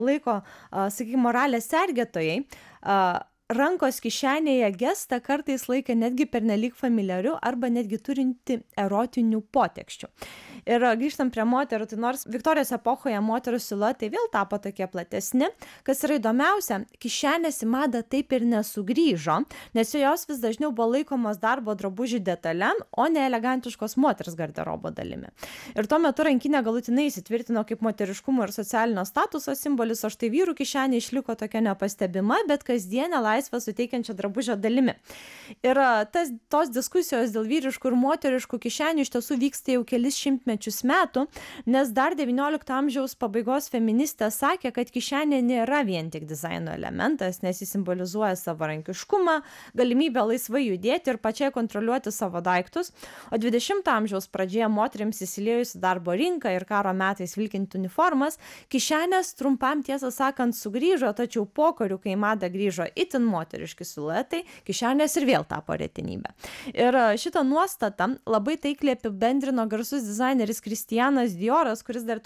laiko, sakykime, moralės sergėtojai, rankos kišenėje gestą kartais laikė netgi pernelyg familiariu arba netgi turinti erotinių poteksčių. Ir grįžtant prie moterų, tai nors Viktorijos epochoje moterų siluetai vėl tapo tokie platesni, kas yra įdomiausia, kišenės į madą taip ir nesugrįžo, nes jos vis dažniau buvo laikomos darbo drabužių detale, o ne elegantiškos moters garderobo dalimi. Ir tuo metu rankinė galutinai įsitvirtino kaip moteriškumo ir socialinio statuso simbolis, o štai vyrų kišenė išliko tokia nepastebima, bet kasdienė laisvę suteikiančia drabužio dalimi. Ir tos diskusijos dėl vyriškų ir moteriškų kišenių iš tiesų vyksta jau kelis šimtmečius metų, nes dar XIX amžiaus pabaigos feministės sakė, kad kišenė nėra vien tik dizaino elementas, nes jis simbolizuoja savarankiškumą, galimybę laisvai judėti ir pačiai kontroliuoti savo daiktus, o XX amžiaus pradžioje moterims įsiliejus į darbo rinką ir karo metais vilkint uniformas, kišenės trumpam tiesą sakant sugrįžo, tačiau pokariu, kai į madą grįžo itin moteriški siluetai, kišenės ir vėl tapo retenybė. Ir šitą nuostatą labai taikliai apibendrino garsus dizaineris Kristianas Dioras, kuris dar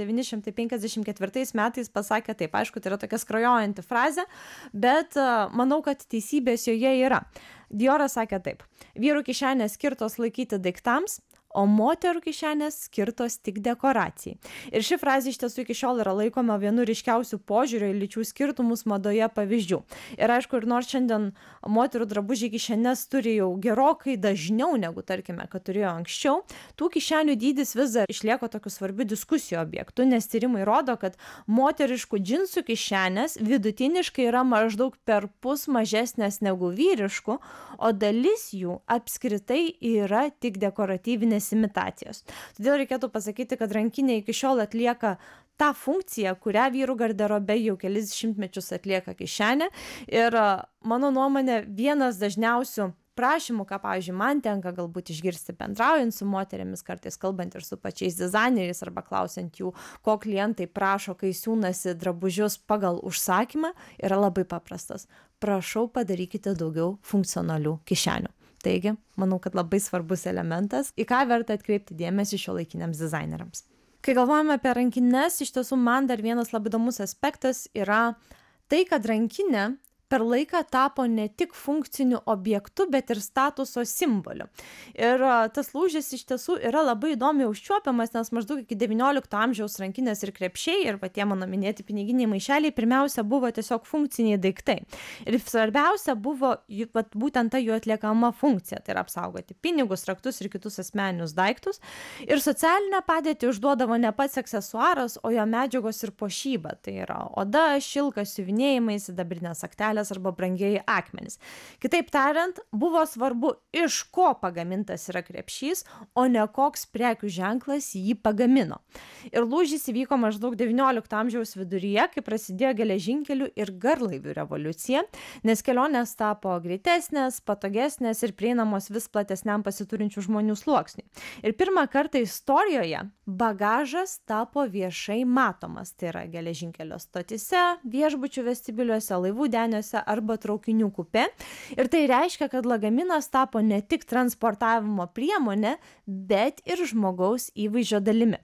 1954 metais pasakė taip, aišku, tai yra tokia skrajojanti frazė, bet manau, kad teisybės joje yra. Dioras sakė taip: vyrų kišenės skirtos laikyti daiktams, o moterų kišenės skirtos tik dekoracijai. Ir ši frazė iš tiesų iki šiol yra laikoma vienu ryškiausių požiūrio į lyčių skirtumus madoje pavyzdžių. Ir aišku, ir nors šiandien moterų drabužiai kišenės turi jau gerokai dažniau negu, tarkime, kad turėjo anksčiau, tų kišenių dydis vis dar išlieka tokiu svarbiu diskusijų objektu, nes tyrimai rodo, kad moteriškų džinsų kišenės vidutiniškai yra maždaug perpus mažesnės negu vyriškų, o dalis jų apskritai yra tik dekoratyvinės imitacijos. Todėl reikėtų pasakyti, kad rankinė iki šiol atlieka tą funkciją, kurią vyrų garderobe jau kelis šimtmečius atlieka kišenė. Ir mano nuomonė, vienas dažniausių prašymų, ką, pavyzdžiui, man tenka galbūt išgirsti bendraujant su moterimis, kartais kalbant ir su pačiais dizaineriais arba klausiant jų, ko klientai prašo, kai siūnasi drabužius pagal užsakymą, yra labai paprastas. Prašau, padarykite daugiau funkcionalių kišenių. Taigi, manau, kad labai svarbus elementas, į ką verta atkreipti dėmesį šiuolaikiniams dizaineriams. Kai galvojame apie rankines, iš tiesų man dar vienas labai įdomus aspektas yra tai, kad rankinė per laiką tapo ne tik funkciniu objektu, bet ir statuso simboliu. Ir tas lūžis iš tiesų yra labai įdomiai užčiuopiamas, nes maždaug iki XIX amžiaus rankinės ir krepšiai ir patie mano minėti piniginiai maišeliai pirmiausia buvo tiesiog funkciniai daiktai. Ir svarbiausia buvo būtent ta jų atliekama funkcija, tai yra apsaugoti pinigus, raktus ir kitus asmeninius daiktus. Ir socialinę padėtį užduodavo ne pats aksesuaras, o jo medžiagos ir puošyba. Tai yra oda, šilkas, siuvinėjimai, sidabrinės aktelės arba brangieji akmenys. Kitaip tariant, buvo svarbu, iš ko pagamintas yra krepšys, o ne koks prekių ženklas jį pagamino. Ir lūžis įvyko maždaug XIX amžiaus viduryje, kai prasidėjo geležinkelių ir garlaivių revoliucija, nes kelionės tapo greitesnės, patogesnės ir prieinamos vis platesniam pasiturinčių žmonių sluoksniui. Ir pirmą kartą istorijoje bagažas tapo viešai matomas, tai yra geležinkelio stotyse, viešbučių vestibiliuose, laivų deniuose arba traukinių kupė. Ir tai reiškia, kad lagaminas tapo ne tik transportavimo priemonė, bet ir žmogaus įvaizdžio dalimi.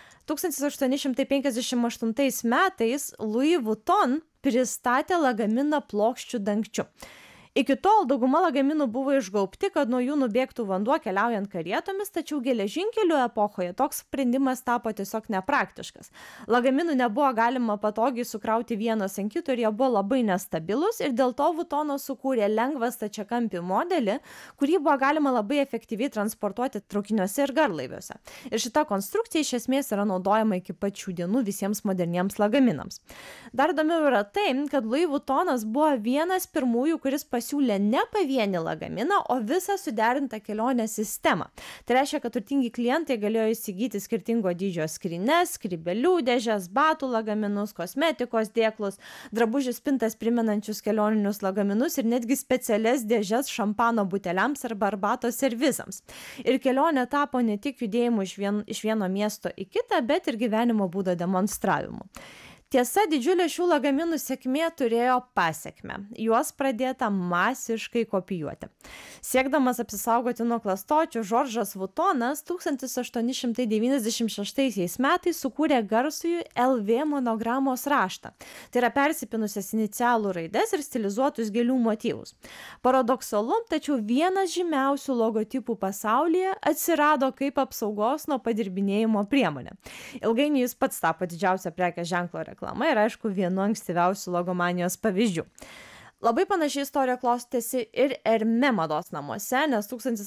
1858 metais Louis Vuitton pristatė lagaminą plokščių dangčiu. Iki tol dauguma lagaminų buvo išgaubti, kad nuo jų nubėgtų vanduo keliaujant karietomis, tačiau geležinkelių epochoje toks sprendimas tapo tiesiog nepraktiškas. Lagaminų nebuvo galima patogiai sukrauti vienas ant kito ir jie buvo labai nestabilus ir dėl to Vuittonas sukūrė lengvą stačiakampį modelį, kurį buvo galima labai efektyviai transportuoti traukiniuose ir garlaiviuose. Ir šita konstrukcija iš esmės yra naudojama iki pačių dienų visiems moderniems lagaminams. Dar įdomiau yra tai, kad Louis Vuittonas buvo vienas pirmųjų, kuris pasiūlė ne pavienį lagaminą, o visą suderintą kelionės sistemą. Tai reiškia, kad turtingi klientai galėjo įsigyti skirtingo dydžio skrynes, skrybėlių dėžes, batų lagaminus, kosmetikos dėklus, drabužių spintas primenančius kelioninius lagaminus ir netgi specialias dėžes šampano buteliams arba arbatos servizams. Ir kelionė tapo ne tik judėjimu iš vieno miesto į kitą, bet ir gyvenimo būdo demonstravimu. Tiesa, didžiulė šių lagaminų sėkmė turėjo pasekmę. Juos pradėta masiškai kopijuoti. Siekdamas apsisaugoti nuo klastočių, Žoržas Vutonas 1896 metais sukūrė garsųjį LV monogramos raštą. Tai yra persipinusias inicialų raides ir stilizuotus gėlių motyvus. Paradoksalu, tačiau vienas žymiausių logotipų pasaulyje atsirado kaip apsaugos nuo padirbinėjimo priemonė. Ilgainiui jis pats tapo didžiausia prekės ženklo reklama ir aišku vienu ankstyviausių logomanijos pavyzdžių. Labai panašiai istorija klostėsi ir Hermès mados namuose, nes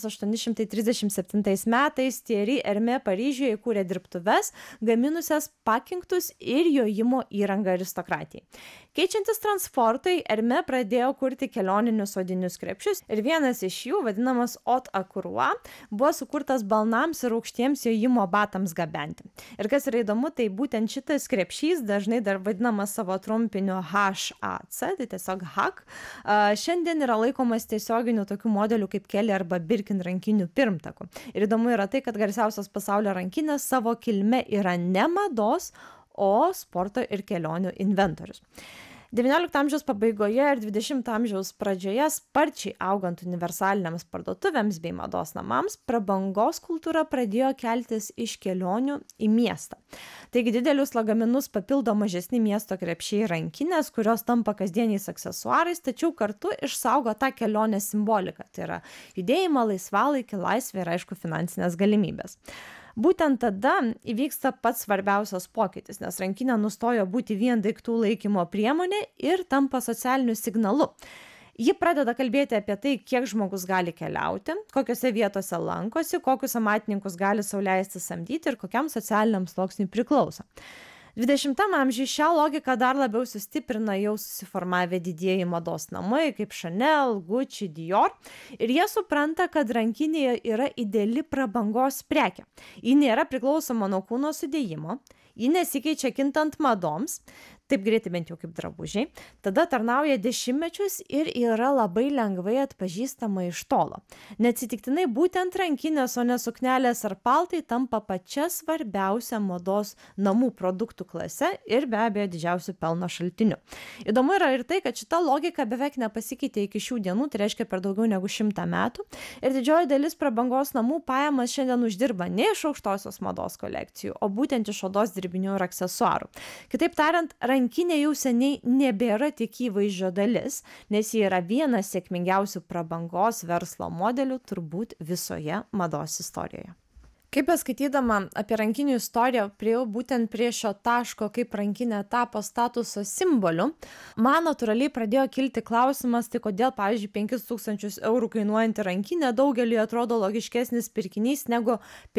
1837 metais Thierry Hermès Paryžiuje įkūrė dirbtuves, gaminusias pakinktus ir jojimo įrangą aristokratijai. Keičiantis transportui, Hermès pradėjo kurti kelioninius odinius krepšius ir vienas iš jų, vadinamas haute à courroies, buvo sukurtas balnams ir aukštiems jojimo batams gabenti. Ir kas yra įdomu, tai būtent šitas krepšys, dažnai dar vadinamas savo trumpiniu HAC, tai tiesiog HAC, šiandien yra laikomas tiesioginiu tokių modelių kaip Kelly arba Birkin rankinių pirmtaku. Ir įdomu yra tai, kad garsiausios pasaulio rankinės savo kilme yra ne mados, o sporto ir kelionių inventorius. XIX amžiaus pabaigoje ir XX amžiaus pradžioje sparčiai augant universaliniams parduotuvėms bei mados namams, prabangos kultūra pradėjo keltis iš kelionių į miestą. Taigi didelius lagaminus papildo mažesni miesto krepšiai rankinės, kurios tampa kasdieniais aksesuarais, tačiau kartu išsaugo tą kelionės simboliką. Tai yra judėjimą, laisvalaikį, laisvę ir aišku finansinės galimybės. Būtent tada įvyksta pats svarbiausias pokytis, nes rankinė nustojo būti vien daiktų laikymo priemonė ir tampa socialiniu signalu. Ji pradeda kalbėti apie tai, kiek žmogus gali keliauti, kokiose vietose lankosi, kokius amatininkus gali sau leisti samdyti ir kokiam socialiniam sluoksniui priklauso. 20 amžiuje šią logiką dar labiau sustiprina jau susiformavę didieji mados namai kaip Chanel, Gucci, Dior ir jie supranta, kad rankinė yra ideali prabangos prekė. Ji nėra priklausoma nuo kūno sudėjimo, ji nesikeičia kintant madoms, taip greitai bent jau kaip drabužiai, tada tarnauja dešimtmečius ir yra labai lengvai atpažįstama iš tolo. Neatsitiktinai būtent rankinės, o ne suknelės ar paltai tampa pačia svarbiausia mados namų produktų klase ir be abejo didžiausiu pelno šaltiniu. Įdomu yra ir tai, kad šita logika beveik nepasikeitė iki šių dienų, tai reiškia per daugiau negu 100 metų, ir didžioji dalis prabangos namų pajamas šiandien uždirba ne iš aukštosios mados kolekcijų, o būtent iš odos dirbinių ir aksesuarų. Kitaip tariant, rankinė jau seniai nebėra tik įvaizdžio dalis, nes ji yra vienas sėkmingiausių prabangos verslo modelių turbūt visoje mados istorijoje. Kaip beskaitydama apie rankinių istoriją, priėjau būtent prie šio taško, kaip rankinė tapo statuso simboliu, man natūraliai pradėjo kilti klausimas, tai kodėl, pavyzdžiui, 5000 eurų kainuojanti rankinė daugeliui atrodo logiškesnis pirkinys negu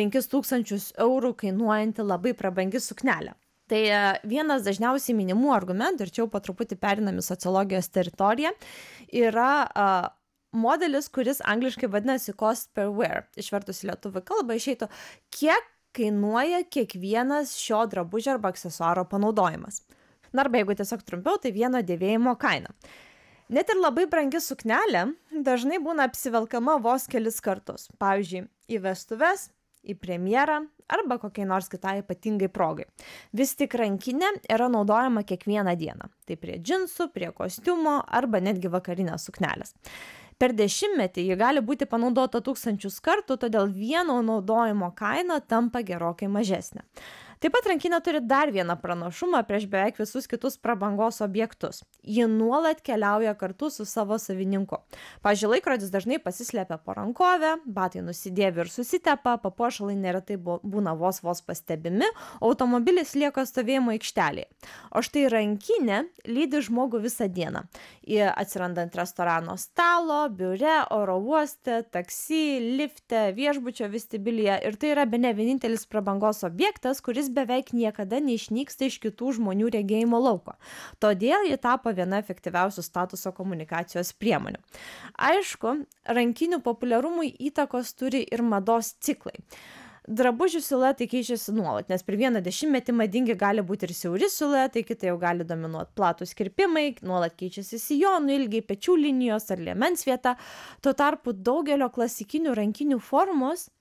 5000 eurų kainuojanti labai prabangi suknelė. Tai vienas dažniausiai minimų argumentų, ir čia jau po truputį perinam į sociologijos teritoriją, yra modelis, kuris angliškai vadinasi cost per wear. Išvertus į lietuvių kalbą išeitų, kiek kainuoja kiekvienas šio drabužio arba aksesuaro panaudojimas. Na arba jeigu tiesiog trumpiau, tai vieno dėvėjimo kaina. Net ir labai brangi suknelė dažnai būna apsivelkama vos kelis kartus. Pavyzdžiui, į vestuves, į premjerą arba kokiai nors kitai ypatingai progai. Vis tik rankinė yra naudojama kiekvieną dieną. Tai prie džinsų, prie kostiumo arba netgi vakarinės suknelės. Per dešimtmetį ji gali būti panaudota 1000 kartų, todėl vieno naudojimo kaina tampa gerokai mažesnė. Taip pat rankinė turi dar vieną pranašumą prieš beveik visus kitus prabangos objektus. Ji nuolat keliauja kartu su savo savininku. Pavyzdžiui, laikrodis dažnai pasislepia po rankovę, batai nusidėvi ir susitepa, papuošalai neretai būna vos pastebimi, automobilis lieka stovėjimo aikštelėje. O štai rankinė lydi žmogų visą dieną. Ji atsiranda ant restorano stalo, biure, oro uoste, taksi, lifte, viešbučio vestibiulyje ir tai yra bene vienintelis prabangos objektas, kuris beveik niekada neišnyksta iš kitų žmonių regėjimo lauko. Todėl ji tapo viena efektyviausių statuso komunikacijos priemonių. Aišku, rankinių populiarumui įtakos turi ir mados ciklai. Drabužių siluetai keičiasi nuolat, nes per vieną dešimtmetį madingi gali būti ir siauri siluetai, kitai jau gali dominuoti platūs kirpimai, nuolat keičiasi sijonų ilgiai, pečių linijos ar liemens vieta. Tuo tarpu daugelio klasikinių rankinių formos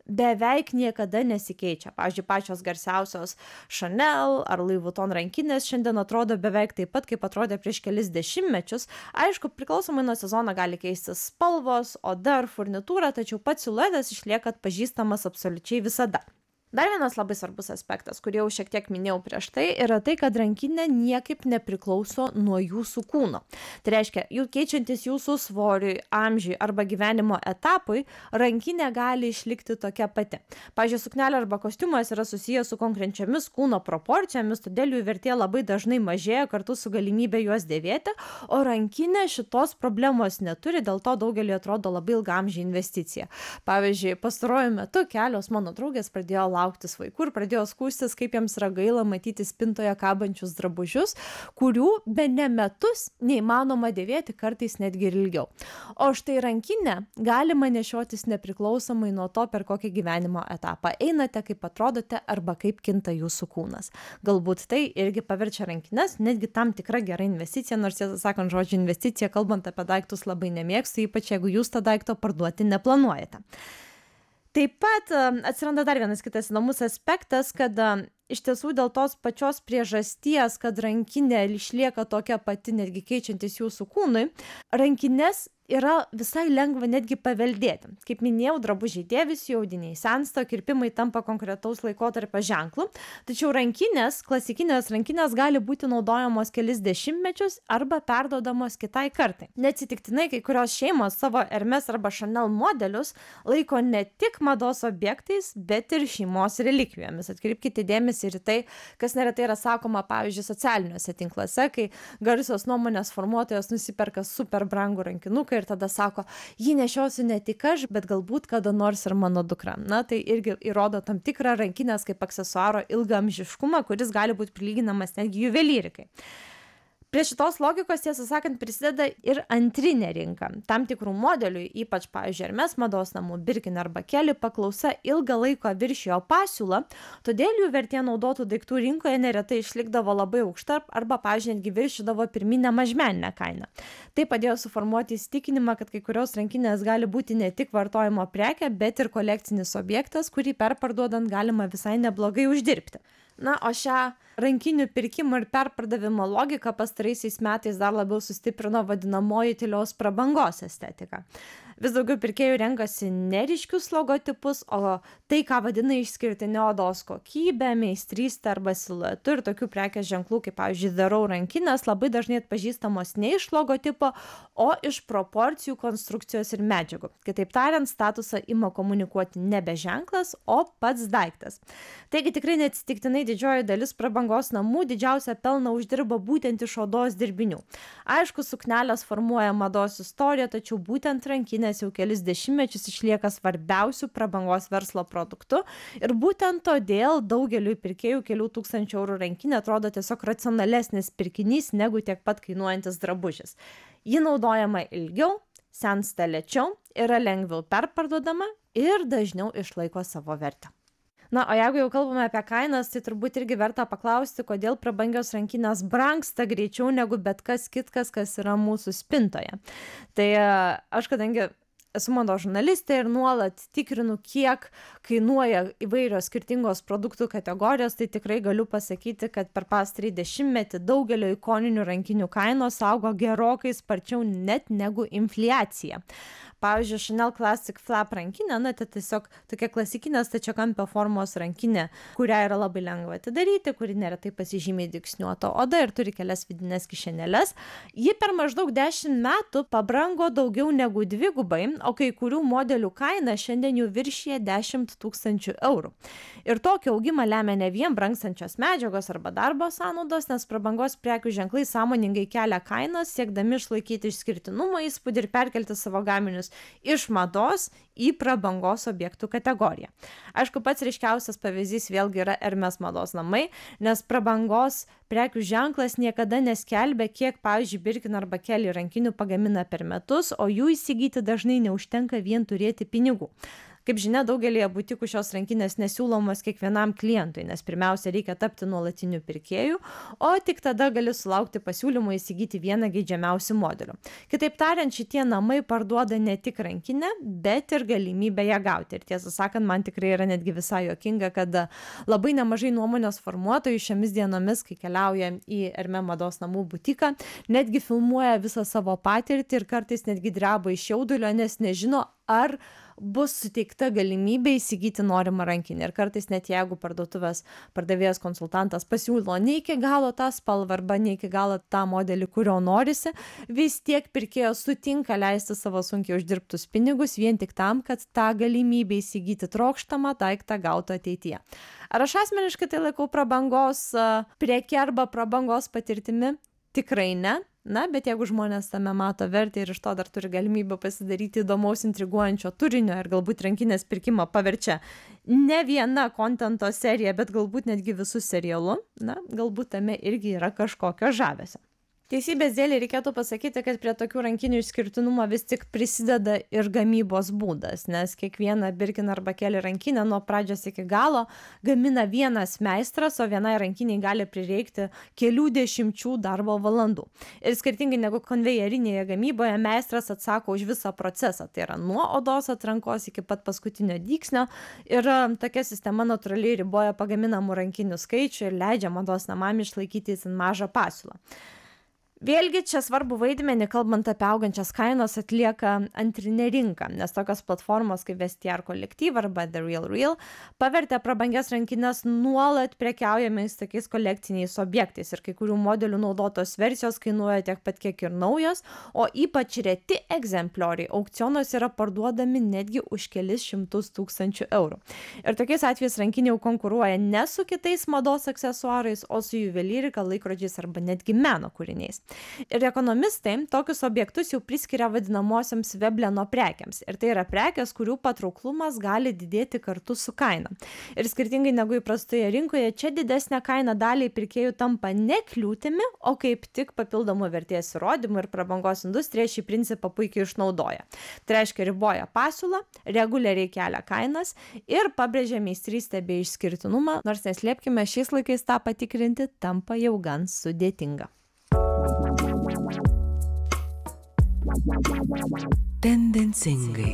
beveik niekada nesikeičia. Pavyzdžiui, pačios garsiausios Chanel ar Louis Vuitton rankinės šiandien atrodo beveik taip pat, kaip atrodė prieš kelis dešimtmečius. Aišku, priklausomai nuo sezono gali keistis spalvos, oda ar furnitūra, tačiau pats siluetas išlieka atpažįstamas absoliučiai visada. Dar vienas labai svarbus aspektas, kurį jau šiek tiek minėjau prieš tai, yra tai, kad rankinė niekaip nepriklauso nuo jūsų kūno. Tai reiškia, jų keičiantis jūsų svoriui, amžiui arba gyvenimo etapui, rankinė gali išlikti tokia pati. Pavyzdžiui, suknelė arba kostiumas yra susijęs su konkrečiomis kūno proporcijomis, todėl jų vertė labai dažnai mažėja kartu su galimybė juos dėvėti, o rankinė šitos problemos neturi, dėl to daugeliui atrodo labai ilgaamžė investicija. Pavyzdžiui, pastaruoju metu kelios mano draugės pradėjo lauktis vaikų ir pradėjo skųstis, kaip jiems yra gaila matyti spintoje kabančius drabužius, kurių bene metus neįmanoma dėvėti, kartais netgi ir ilgiau. O štai rankinę galima nešiotis nepriklausomai nuo to, per kokį gyvenimo etapą einate, kaip atrodote arba kaip kinta jūsų kūnas. Galbūt tai irgi paverčia rankines netgi tam tikra gera investicija, nors tiesą sakant, žodžio investicija, kalbant apie daiktus, labai nemėgstu, ypač jeigu jūs tą daiktą parduoti neplanuojate. Taip pat atsiranda dar vienas kitas įdomus aspektas, kad iš tiesų dėl tos pačios priežasties, kad rankinė išlieka tokia pati, netgi keičiantis jūsų kūnui, rankinės yra visai lengva netgi paveldėti. Kaip minėjau, drabužiai dėvisi, audiniai sensta, kirpimai tampa konkretaus laikotarpio ženklu, tačiau rankinės, klasikinės rankinės gali būti naudojamos kelis dešimtmečius arba perduodamos kitai kartai. Neatsitiktinai kai kurios šeimos savo Hermes arba Chanel modelius laiko ne tik mados objektais, bet ir šeimos relikvijomis. Atkreipkite dėmesį ir tai, kas neretai yra sakoma, pavyzdžiui, socialiniuose tinkluose, kai garsios nuomonės formuotojas nusiperka super brangų rankinuką ir tada sako, jį nešiosiu ne tik aš, bet galbūt kada nors ir mano dukra. Na, tai irgi įrodo tam tikrą rankinės kaip aksesuaro ilgaamžiškumą, kuris gali būti prilyginamas netgi juvelyrikai. Prie šitos logikos, tiesą sakant, prisideda ir antrinė rinka. Tam tikrų modelių, ypač, pavyzdžiui, Hermes mados namų, Birkin arba Kelly paklausa ilgą laiką viršijo pasiūlą, todėl jų vertė naudotų daiktų rinkoje neretai išlikdavo labai aukšta arba, pavyzdžiui, netgi viršydavo pirminę mažmeninę kainą. Tai padėjo suformuoti įsitikinimą, kad kai kurios rankinės gali būti ne tik vartojimo prekė, bet ir kolekcinis objektas, kurį perparduodant galima visai neblogai uždirbti. Na, o šią rankinių pirkimo ir perpardavimo logiką pastaraisiais metais dar labiau sustiprino vadinamoji tylios prabangos estetika. Vis daugiau pirkėjų renkasi neryškius logotipus, o tai, ką vadina išskirtinė odos kokybė, meistrystė arba siluetu ir tokių prekės ženklų, kaip, pavyzdžiui, darau rankinės, labai dažnai atpažįstamos ne iš logotipo, o iš proporcijų, konstrukcijos ir medžiagų. Kitaip tariant, statusą ima komunikuoti nebe ženklas, o pats daiktas. Taigi tikrai neatsitiktinai didžioji dalis prabangos namų didžiausią pelną uždirba būtent iš odos dirbinių. Aišku, suknelės formuoja mados istoriją, tačiau būtent rankinės jau kelis dešimtmečius išlieka svarbiausių prabangos verslo produktu ir būtent todėl daugeliui pirkėjų kelių tūkstančių eurų rankinė atrodo tiesiog racionalesnis pirkinys negu tiek pat kainuojantis drabužis. Ji naudojama ilgiau, sensta lėčiau, yra lengviau perparduodama ir dažniau išlaiko savo vertę. Na, o jeigu jau kalbame apie kainas, tai turbūt irgi verta paklausti, kodėl prabangios rankinės brangsta greičiau negu bet kas kitkas, kas yra mūsų spintoje. Tai aš, kadangi esu mados žurnalistė ir nuolat tikrinu, kiek kainuoja įvairios skirtingos produktų kategorijos, tai tikrai galiu pasakyti, kad per pastarąjį dešimtmetį daugelio ikoninių rankinių kainos augo gerokai sparčiau net negu infliacija. Pavyzdžiui, Chanel Classic Flap rankinė, na, tai tiesiog tokia klasikinė stačiakampio formos rankinė, kurią yra labai lengva atidaryti, kuri neretai pasižymiai dygsniuota oda ir turi kelias vidinės kišenėles. Ji per maždaug 10 metų pabrango daugiau negu dvigubai, o kai kurių modelių kaina šiandien jau viršyje 10 000 eurų. Ir tokį augimą lemia ne vien brangstančios medžiagos arba darbo sąnaudos, nes prabangos prekių ženklai sąmoningai kelia kainas, siekdami išlaikyti išskirtinumo įspūdį ir perkelti savo gaminius iš mados į prabangos objektų kategoriją. Aišku, pats ryškiausias pavyzdys vėlgi yra Hermes mados namai, nes prabangos prekių ženklas niekada neskelbia, kiek, pavyzdžiui, Birkin arba Kelly rankinių pagamina per metus, o jų įsigyti dažnai neužtenka vien turėti pinigų. Kaip žinia, daugelėje butikų šios rankinės nesiūlomos kiekvienam klientui, nes pirmiausia reikia tapti nuolatiniu pirkėju, o tik tada gali sulaukti pasiūlymų įsigyti vieną geidžiamiausių modelių. Kitaip tariant, šitie namai parduoda ne tik rankinę, bet ir galimybę ją gauti. Ir tiesą sakant, man tikrai yra netgi visai juokinga, kad labai nemažai nuomonės formuotojų šiomis dienomis, kai keliauja į Hermès mados namų butiką, netgi filmuoja visą savo patirtį ir kartais netgi dreba iš jaudulio, nes nežino, ar bus suteikta galimybė įsigyti norimą rankinę. Ir kartais net jeigu parduotuvės pardavėjas konsultantas pasiūlo ne iki galo tą spalvą arba ne iki galo tą modelį, kurio norisi, vis tiek pirkėjas sutinka leisti savo sunkiai uždirbtus pinigus vien tik tam, kad tą galimybę įsigyti trokštamą daiktą gautų ateityje. Ar aš asmeniškai tai laikau prabangos preke arba prabangos patirtimi? Tikrai ne. Na, bet jeigu žmonės tame mato vertę ir iš to dar turi galimybę pasidaryti įdomaus, intriguojančio turinio ir galbūt rankinės pirkimą paverčia ne viena kontento serija, bet galbūt netgi visų serialų, na, galbūt tame irgi yra kažkokio žavesio. Teisybės dėlei reikėtų pasakyti, kad prie tokių rankinių išskirtinumo vis tik prisideda ir gamybos būdas, nes kiekvieną Birkin arba Kelly rankinę nuo pradžios iki galo gamina vienas meistras, o vienai rankiniai gali prireikti kelių dešimčių darbo valandų. Ir skirtingai negu konvejerinėje gamyboje, meistras atsako už visą procesą, tai yra nuo odos atrankos iki pat paskutinio dygsnio, ir tokia sistema natūraliai riboja pagaminamų rankinių skaičių ir leidžia mados namam išlaikyti itin mažą pasiūlą. Vėlgi čia svarbu vaidmenį, kalbant apie augančias kainas, atlieka antrinė rinka, nes tokios platformos kaip Vestiaire Collective arba The Real Real pavertė prabangias rankinės nuolat prekiaujamais tokiais kolekciniais objektais ir kai kurių modelių naudotos versijos kainuoja tiek pat kiek ir naujos, o ypač reti egzemplioriai aukcionuose yra parduodami netgi už kelis šimtus tūkstančių eurų. Ir tokiais atvejais rankiniai jau konkuruoja ne su kitais mados aksesuarais, o su juvelyrika, laikrodžiais arba netgi meno kūriniais. Ir ekonomistai tokius objektus jau priskiria vadinamosioms Vebleno prekiams. Ir tai yra prekės, kurių patrauklumas gali didėti kartu su kaina. Ir skirtingai negu įprastoje rinkoje, čia didesnė kaina daliai pirkėjų tampa ne kliūtimi, o kaip tik papildomų vertės įrodymų, ir prabangos industrija šį principą puikiai išnaudoja. Tai reiškia riboja pasiūlą, reguliariai kelia kainas ir pabrėžia meistrystę bei išskirtinumą, nors neslėpkime, šiais laikais tą patikrinti tampa jau gan sudėtinga. Tendencingai.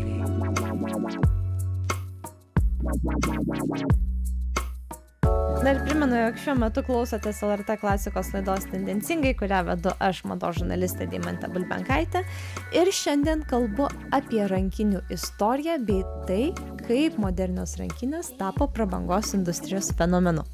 Na ir primenu, jog šiuo metu klausotės LRT klasikos laidos Tendencingai, kurią vedu aš, mados žurnalistė Deimantė Bulbenkaitė. Ir šiandien kalbu apie rankinių istoriją bei tai, kaip modernios rankinės tapo prabangos industrijos fenomenu.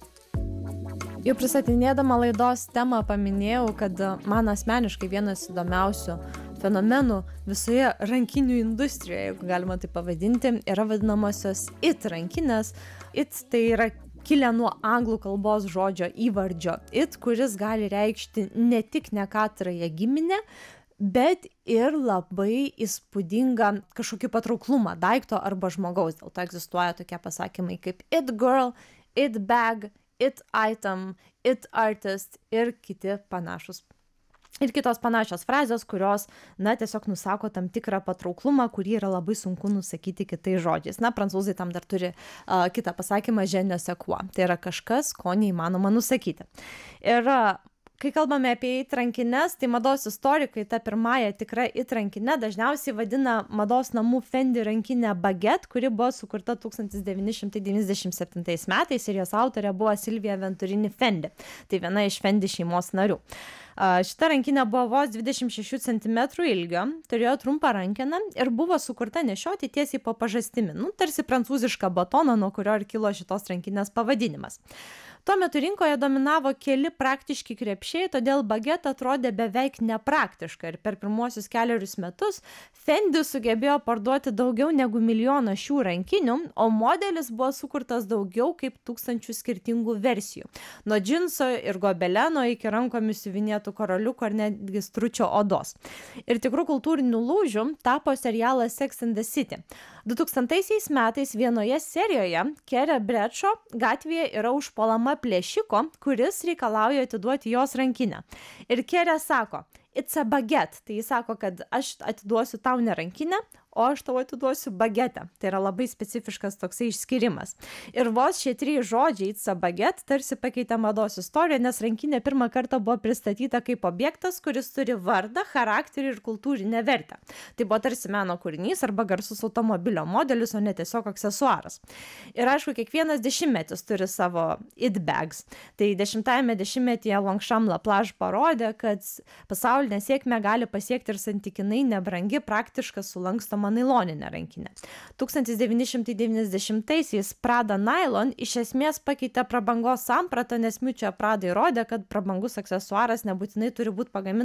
Jau pristatinėdama laidos temą paminėjau, kad man asmeniškai vienas įdomiausių fenomenų visoje rankinių industrijoje, jeigu galima tai pavadinti, yra vadinamosios it rankinės. It tai yra kilę nuo anglų kalbos žodžio įvardžio it, kuris gali reikšti ne tik nekatrąją giminę, bet ir labai įspūdingą kažkokį patrauklumą daikto arba žmogaus. Dėl to egzistuoja tokie pasakymai kaip it girl, it bag, it item, it artist ir kiti panašus. Ir kitos panašios frazės, kurios, na, tiesiog nusako tam tikrą patrauklumą, kurį yra labai sunku nusakyti kitais žodžiais. Na, prancūzai tam dar turi kitą pasakymą je ne sais quoi. Tai yra kažkas, ko neįmanoma nusakyti. Ir kai kalbame apie it rankines, tai mados istorikai ta pirmąja tikra it rankinė dažniausiai vadina mados namų Fendi rankinę Baguette, kuri buvo sukurta 1997 metais ir jos autorė buvo Silvija Venturini Fendi. Tai viena iš Fendi šeimos narių. Šita rankinė buvo vos 26 cm ilgio, turėjo trumpą rankeną ir buvo sukurta nešioti tiesiai po pažastimi, tarsi prancūzišką batoną, nuo kurio ir kilo šitos rankinės pavadinimas. Tuo metu rinkoje dominavo keli praktiški krepšiai, todėl Baguette atrodė beveik nepraktiška ir per pirmuosius keliarius metus Fendi sugebėjo parduoti daugiau negu 1 milijoną šių rankinių, o modelis buvo sukurtas daugiau kaip 1000 skirtingų versijų. Nuo džinso ir gobeleno iki rankomis siuvinėtų karoliukų ar netgi stručio odos. Ir tikrų kultūrinių lūžių tapo serialas Sex and the City. 2000 metais vienoje serijoje Carrie Bradshaw gatvėje yra užpuolama plėšiko, kuris reikalauja atiduoti jos rankinę. Ir Carrie sako, it's a baguette. Tai jis sako, kad aš atiduosiu tau ne rankinę, o aš tau atiduosiu bagetę. Tai yra labai specifiškas toksai išskirimas. Ir vos šie 3 žodžiai "it's a baguette" tarsi pakeitė mados istoriją, nes rankinė pirmą kartą buvo pristatyta kaip objektas, kuris turi vardą, charakterį ir kultūrinę vertę. Tai buvo tarsi meno kūrinys arba garsus automobilio modelis, o ne tiesiog aksesuaras. Ir aišku, kiekvienas dešimtmetis turi savo it bags. Tai 10-ajame dešimtmetyje Longchamp Lapage parodė, kad pasaulinę sėkmę gali pasiekti ir santykinai nebrangi, praktiška sulankstoma nailoninė rankinė. 1990-aisiais Prada Nylon iš esmės pakeitė prabangos sampratą, nes Miuccia Prada įrodė, kad prabangus aksesuaras nebūtinai turi būti pagamintas